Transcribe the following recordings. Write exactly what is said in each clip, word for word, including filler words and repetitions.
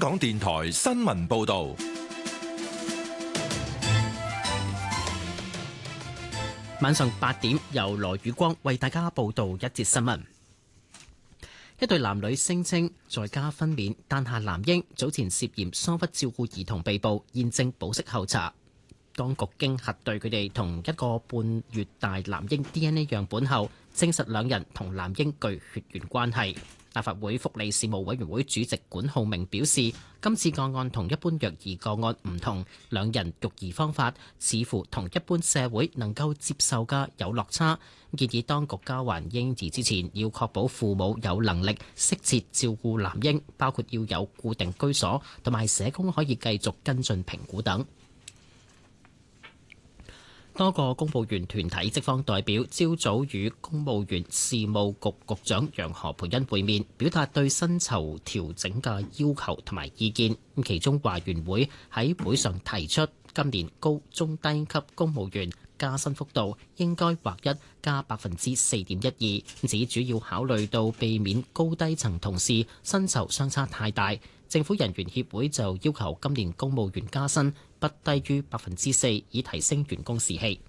港電台新聞報道。 晚上八點，由羅宇光為大家報道一節新聞。一對男女聲稱在家分娩誕下男嬰，早前涉嫌疏忽照顧兒童被捕，現正保釋候查。當局經核對佢哋同一個半月大男嬰 D N A 樣本後，證實兩人同男嬰具血緣關係。立法會福利事務委員會主席管浩明表示，今次個案同一般虐兒個案唔同，兩人育兒方法似乎同一般社會能夠接受嘅有落差，建議當局交還嬰兒之前，要確保父母有能力適切照顧男嬰，包括要有固定居所，同埋社工可以繼續跟進評估等。多個公務員團體職方代表朝早與公務員事務局局長楊何蓓茵會面，表達對薪酬調整嘅要求同埋意見。其中華員會喺會上提出，今年高中低級公務員加薪幅度應該劃一加百分之四點一二，指主要考慮到避免高低層同事薪酬相差太大。政府人員協會就要求今年公務員加薪不低於百分之四，以提升員工士氣。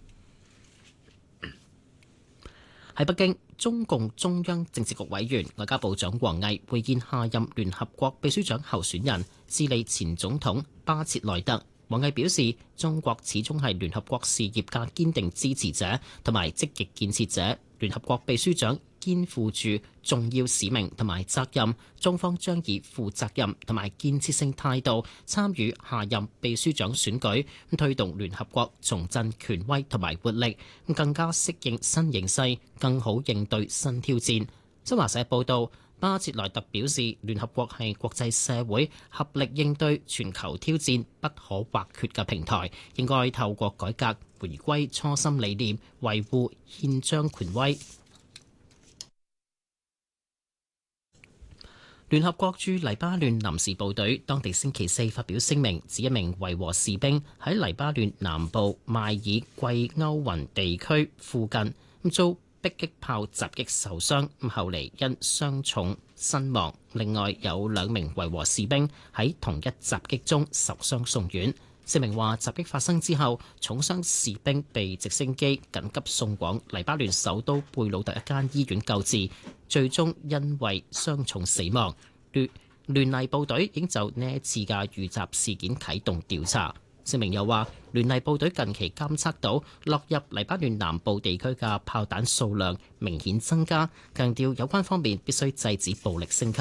喺北京，中共中央政治局委員、外交部長王毅會見下任聯合國秘書長候選人、智利前總統巴切萊特。王毅表示，中國始終係聯合國事業嘅堅定支持者同埋積極建設者。聯合國秘書長肩負住重要使命同埋責任，中方將以負責任同埋建設性態度參與下任秘書長選舉，推動聯合國重振權威同埋活力，更加適應新形勢，更好應對新挑戰。新華社報道，巴切萊特表示，聯合國係國際社會合力應對全球挑戰不可或缺嘅平台，應該透過改革回歸初心理念，維護憲章權威。聯合國駐黎巴嫩臨時部隊當地星期四發表聲明，指一名維和士兵喺黎巴嫩南部邁爾季歐雲地區附近遭迫擊炮襲擊受傷，後嚟因傷重身亡。另外有兩名維和士兵喺同一襲擊中受傷送院。聲明話，襲擊發生之後，重傷士兵被直升機緊急送往黎巴嫩首都貝魯特一間醫院救治，最終因為傷重死亡。聯聯黎部隊已經就呢一次嘅遇襲事件啟動調查。聲明又話，聯黎部隊近期監測到落入黎巴嫩南部地區嘅炮彈數量明顯增加，強調有關方面必須制止暴力升級。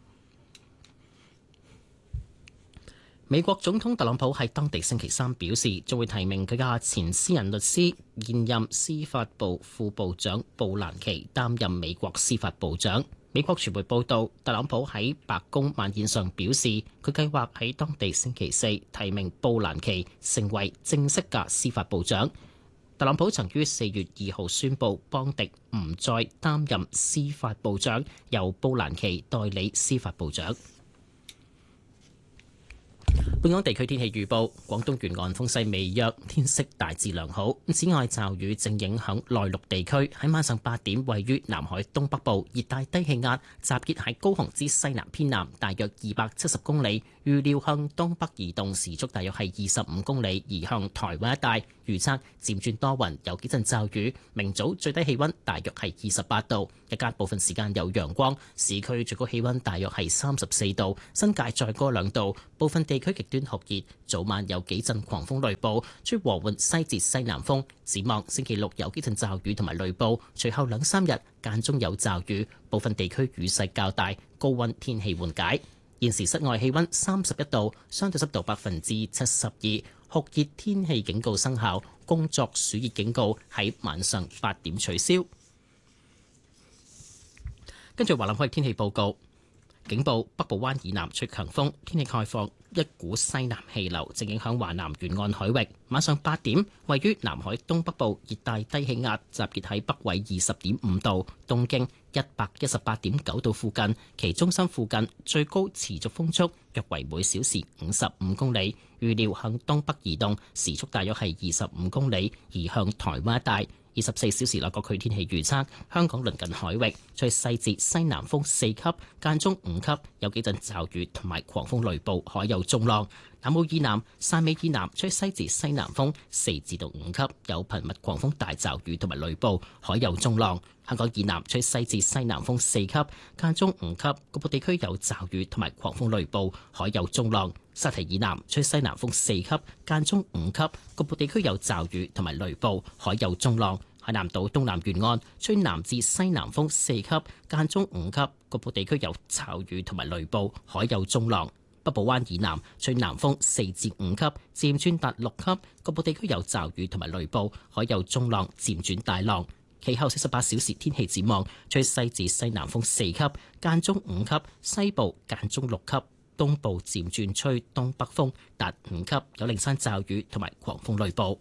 美國總統特朗普喺當地星期三表示，將會提名佢嘅前私人律師、現任司法部副部長布蘭奇擔任美國司法部長。美國傳媒報道，特朗普喺白宮晚宴上表示，佢計劃喺當地星期四提名布蘭奇成為正式嘅司法部長。特朗普曾於四月二號宣布邦迪唔再擔任司法部長，由布蘭奇代理司法部長。本港地區天氣預報：廣東沿岸風勢微弱，天色大致良好。此外，驟雨正影響內陸地區。喺晚上八點，位於南海東北部熱帶低氣壓集結喺高雄之西南偏南，大約二百七十公里，預料向東北移動，時速大約係二十五公里，移向台灣一帶。預測漸轉多雲，有幾陣驟雨。明早最低氣溫大約係二十八度，日間部分時間有陽光。市區最高氣溫大約係三十四度，新界再高兩度。部分地區極端酷熱，早晚有幾陣狂風雷暴，吹和緩西至西南風。展望星期六有幾陣驟雨同埋雷暴，隨後兩三日間中有驟雨，部分地區雨勢較大，高溫天氣緩解。現時室外氣溫三十一度，相對濕度百分之七十二。酷熱天氣警告生效，工作暑熱警告喺晚上八點取消。跟住華南海天氣報告，警報北部灣以南吹強風，天氣概況。一股西南氣流正影響華南沿岸海域。晚上八點，位於南海東北部熱帶低氣壓集結喺北緯二十點五度，東經一百一十八點九度附近，其中心附近最高持續風速約為每小時五十五公里，預料向東北移動，時速大約係二十五公里，移向台灣一帶。 二十四小時內各區天氣預測：香港鄰近海域吹西至西南風四級，間中五級，有幾陣驟雨同埋狂風雷暴，海有中浪。南澳以南、汕尾以南吹西至西南風四至到五級，有頻密狂風大驟雨同埋雷暴，海有中浪。香港以南吹西至西南風四級，間中五級，局部地區有驟雨同埋狂風雷暴，海有中浪。沙堤以南吹西南風四級，間中五級，局部地區有驟雨同埋雷暴，海有中浪。海南島東南沿岸吹南至西南風四級，間中五級，局部地區有驟雨同埋雷暴，海有中浪。北部灣以南吹南風四至五級，漸轉達六級，局部地區有驟雨同埋雷暴，海有中浪，漸轉大浪。其後四十八小時天氣展望，吹西至西南風四級，間中五級，西部間中六級，東部漸轉吹東北風達五級，有零散驟雨同埋狂風雷暴。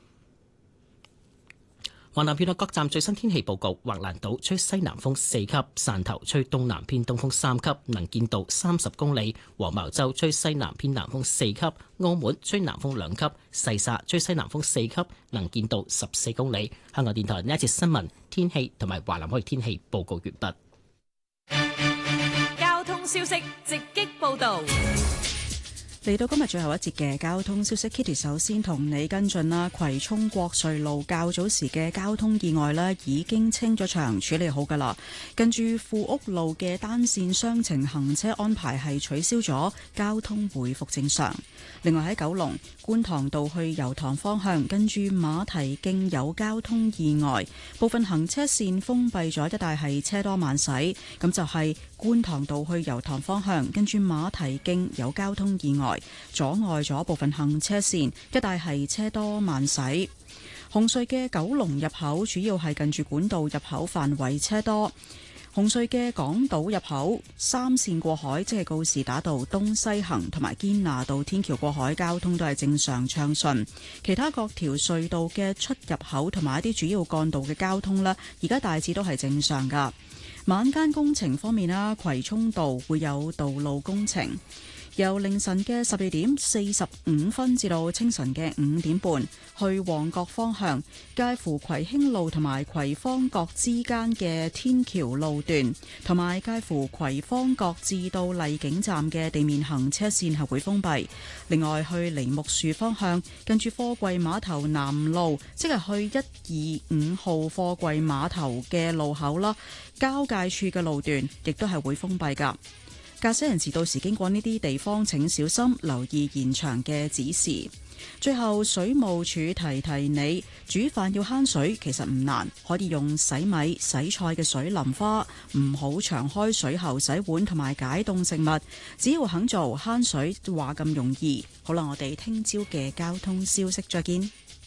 華南縣內各站最新天氣報告：橫瀾島吹西南風四級，汕頭吹東南偏東風三級，能見度三十公里；黃茅洲吹西南偏南風四級，澳門吹南風兩級，細沙吹西南風四級，能見度十四公里。香港電台呢一節新聞天氣同埋華南海天氣報告完畢。 交通消息直擊報道。 嚟到今日最後一節嘅交通消息 ，Kitty 首先同你跟進啦。葵涌國瑞路較早時嘅交通意外呢已經清咗場，處理好噶啦。跟住富屋路嘅單線雙程行車安排係取消咗，交通回復正常。另外喺九龍觀塘道去油塘方向，跟住馬蹄徑有交通意外，部分行車線封閉咗，一帶係車多慢駛。咁就係觀塘道去油塘方向，跟住馬蹄徑有交通意外，阻礙咗部分行車線，一帶係車多慢駛。紅隧嘅九龍入口主要係近住管道入口範圍車多。紅隧嘅港島入口三線過海，即係告士打道東西行同埋堅拿道天橋過海交通都係正常暢順。其他各條隧道嘅出入口同埋一啲主要幹道嘅交通呢，而家大致都係正常噶。晚間工程方面啦，葵涌道會有道路工程。由凌晨嘅十二點四十五分至到清晨嘅五點半，去旺角方向，介乎葵興路同埋葵芳角之間嘅天橋路段，同埋介乎葵芳角至到荔景站嘅地面行車線係會封閉。另外，去梨木樹方向，近住貨櫃碼頭南路，即係去一二五號貨櫃碼頭嘅路口啦，交界處嘅路段亦都係會封閉㗎。駕駛人士到時經過呢啲地方請小心，留意現場嘅指示。最後，水務署提提你，煮飯要慳水其實唔難，可以用洗米、洗菜嘅水淋花，唔好長開水喉洗碗同埋解凍食物，只要肯做，慳水話咁容易。好啦，我哋聽朝嘅交通消息再見。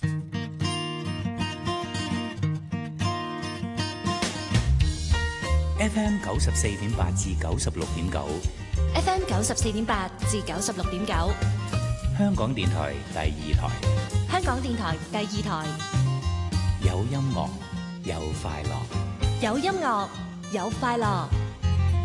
F M 九十四點八至九十六點九 F M 九十四點八至九十六點九， 香港電台第二台。 香港電台第二台， 有音樂，有快樂。 有音樂，有快樂。